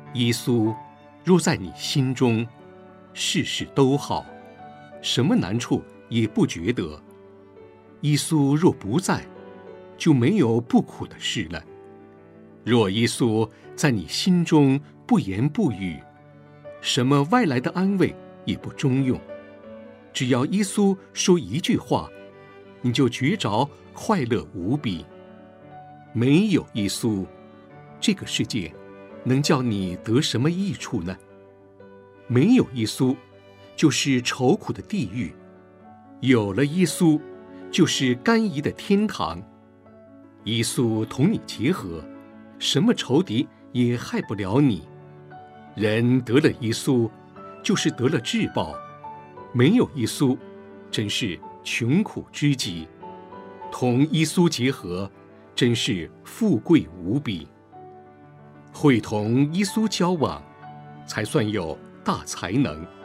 耶稣若在你心中，事事都好，什么难处也不觉得。耶稣若不在，就没有不苦的事了。若耶稣在你心中不言不语，什么外来的安慰也不中用。只要耶稣说一句话，你就觉着快乐无比。没有耶稣，这个世界能叫你得什么益处呢？没有耶稣，就是愁苦的地狱；有了耶稣，就是甘饴的天堂。耶稣同你结合，什么仇敌也害不了你。人得了耶稣，就是得了至宝；没有耶稣，真是穷苦之极。同耶稣结合，真是富贵无比。会同耶稣交往，才算有大才能。